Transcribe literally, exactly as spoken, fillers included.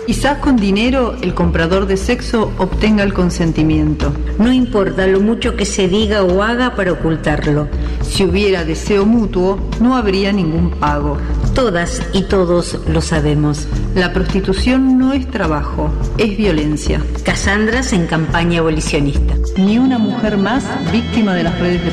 Quizás con dinero el comprador de sexo obtenga el consentimiento. No importa lo mucho que se diga o haga para ocultarlo. Si hubiera deseo mutuo, no habría ningún pago. Todas y todos lo sabemos. La prostitución no es trabajo, es violencia. Casandras en campaña abolicionista. Ni una mujer más víctima de las redes de